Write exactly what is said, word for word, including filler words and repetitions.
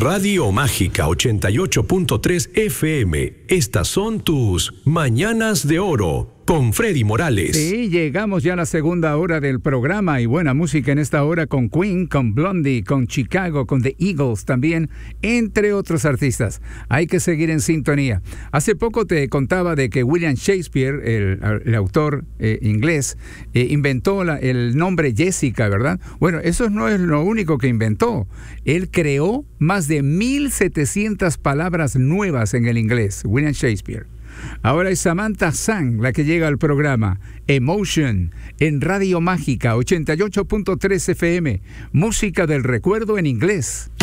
Radio Mágica ochenta y ocho punto tres F M. Estas son tus Mañanas de Oro con Freddy Morales. Sí, llegamos ya a la segunda hora del programa y buena música en esta hora con Queen, con Blondie, con Chicago, con The Eagles también, entre otros artistas. Hay que seguir en sintonía. Hace poco te contaba de que William Shakespeare, el, el autor eh, inglés, eh, inventó la, el nombre Jessica, ¿verdad? Bueno, eso no es lo único que inventó. Él creó más de mil setecientas palabras nuevas en el inglés, William Shakespeare. Ahora es Samantha Sang la que llega al programa Emotion en Radio Mágica ochenta y ocho punto tres F M, música del recuerdo en inglés.